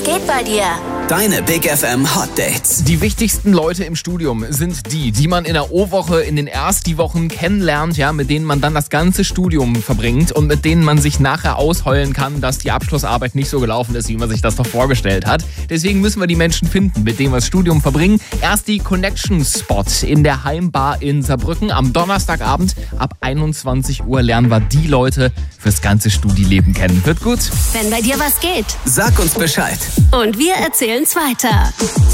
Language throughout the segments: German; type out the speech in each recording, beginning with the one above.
geht bei dir? Deine Big FM Hot Dates. Die wichtigsten Leute im Studium sind die man in der O-Woche in den Ersti-Wochen kennenlernt, ja, mit denen man dann das ganze Studium verbringt und mit denen man sich nachher ausheulen kann, dass die Abschlussarbeit nicht so gelaufen ist, wie man sich das doch vorgestellt hat. Deswegen müssen wir die Menschen finden, mit denen wir das Studium verbringen. Erst die Connection Spot in der Heimbar in Saarbrücken. Am Donnerstagabend ab 21 Uhr lernen wir die Leute fürs ganze Studieleben kennen. Wird gut? Wenn bei dir was geht. Sag uns Bescheid. Und wir erzählen's weiter.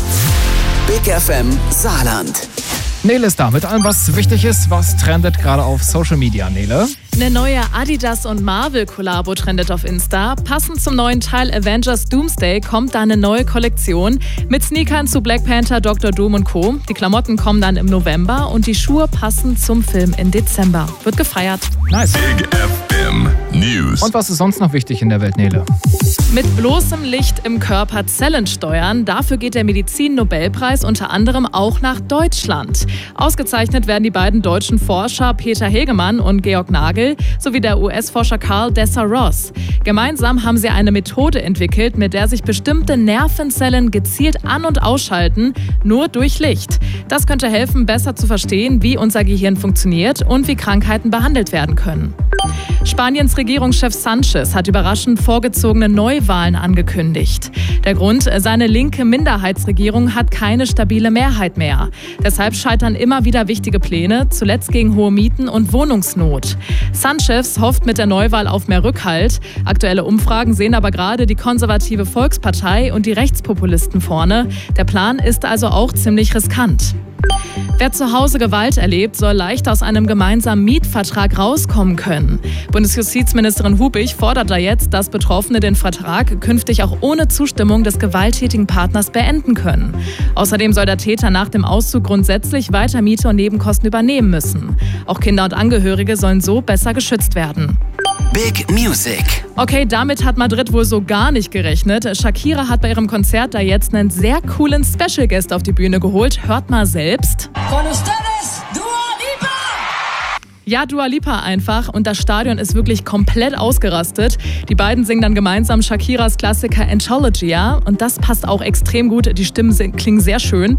Big FM Saarland. Nele ist da mit allem, was wichtig ist. Was trendet gerade auf Social Media, Nele? Eine neue Adidas und Marvel-Kollabo trendet auf Insta. Passend zum neuen Teil Avengers Doomsday kommt da eine neue Kollektion mit Sneakern zu Black Panther, Dr. Doom und Co. Die Klamotten kommen dann im November und die Schuhe passen zum Film im Dezember. Wird gefeiert. Nice. Big FM News. Und was ist sonst noch wichtig in der Welt, Nele? Mit bloßem Licht im Körper Zellen steuern. Dafür geht der Medizin-Nobelpreis unter anderem auch nach Deutschland. Ausgezeichnet werden die beiden deutschen Forscher Peter Hegemann und Georg Nagel sowie der US-Forscher Carl Dessa-Ross. Gemeinsam haben sie eine Methode entwickelt, mit der sich bestimmte Nervenzellen gezielt an- und ausschalten, nur durch Licht. Das könnte helfen, besser zu verstehen, wie unser Gehirn funktioniert und wie Krankheiten behandelt werden können. Spaniens Regierungschef Sánchez hat überraschend vorgezogene Neuwahlen angekündigt. Der Grund, seine linke Minderheitsregierung hat keine stabile Mehrheit mehr. Deshalb scheitern immer wieder wichtige Pläne, zuletzt gegen hohe Mieten und Wohnungsnot. Sánchez hofft mit der Neuwahl auf mehr Rückhalt. Aktuelle Umfragen sehen aber gerade die konservative Volkspartei und die Rechtspopulisten vorne. Der Plan ist also auch ziemlich riskant. Wer zu Hause Gewalt erlebt, soll leicht aus einem gemeinsamen Mietvertrag rauskommen können. Bundesjustizministerin Hubig fordert da jetzt, dass Betroffene den Vertrag künftig auch ohne Zustimmung des gewalttätigen Partners beenden können. Außerdem soll der Täter nach dem Auszug grundsätzlich weiter Miete und Nebenkosten übernehmen müssen. Auch Kinder und Angehörige sollen so besser geschützt werden. Big Music. Okay, damit hat Madrid wohl so gar nicht gerechnet. Shakira hat bei ihrem Konzert da jetzt einen sehr coolen Special Guest auf die Bühne geholt. Hört mal selbst. Con ustedes, Dua Lipa! Ja, Dua Lipa einfach. Und das Stadion ist wirklich komplett ausgerastet. Die beiden singen dann gemeinsam Shakiras Klassiker Anthologia. Und das passt auch extrem gut. Die Stimmen klingen sehr schön.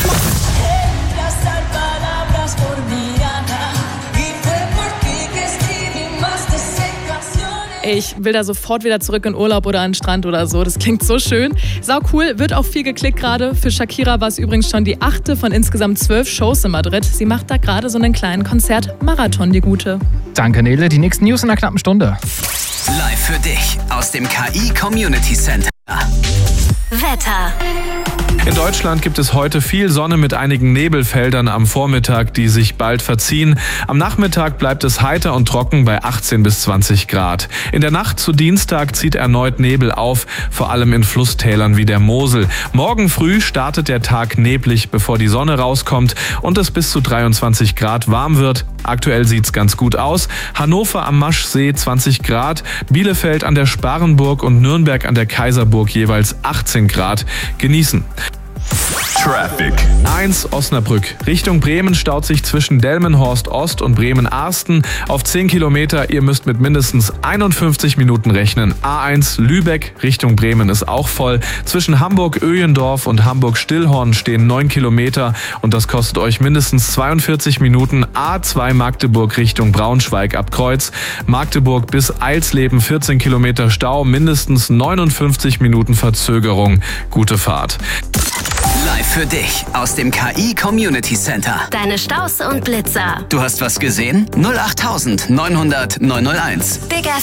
Ich will da sofort wieder zurück in Urlaub oder an den Strand oder so. Das klingt so schön. Sau cool, wird auch viel geklickt gerade. Für Shakira war es übrigens schon die 8. von insgesamt 12 Shows in Madrid. Sie macht da gerade so einen kleinen Konzertmarathon, die Gute. Danke, Nele. Die nächsten News in einer knappen Stunde. Live für dich aus dem KI Community Center. Wetter. In Deutschland gibt es heute viel Sonne mit einigen Nebelfeldern am Vormittag, die sich bald verziehen. Am Nachmittag bleibt es heiter und trocken bei 18 bis 20 Grad. In der Nacht zu Dienstag zieht erneut Nebel auf, vor allem in Flusstälern wie der Mosel. Morgen früh startet der Tag neblig, bevor die Sonne rauskommt und es bis zu 23 Grad warm wird. Aktuell sieht's ganz gut aus. Hannover am Maschsee 20 Grad, Bielefeld an der Sparrenburg und Nürnberg an der Kaiserburg jeweils 18 Grad. Genießen. Traffic. 1 Osnabrück. Richtung Bremen staut sich zwischen Delmenhorst Ost und Bremen-Arsten auf 10 Kilometer. Ihr müsst mit mindestens 51 Minuten rechnen. A1 Lübeck Richtung Bremen ist auch voll. Zwischen Hamburg-Öhendorf und Hamburg-Stillhorn stehen 9 Kilometer und das kostet euch mindestens 42 Minuten. A2 Magdeburg Richtung Braunschweig ab Kreuz. Magdeburg bis Eilsleben 14 Kilometer Stau, mindestens 59 Minuten Verzögerung. Gute Fahrt. Live für dich aus dem KI Community Center. Deine Staus und Blitzer. Du hast was gesehen? 08900 901. Big FM.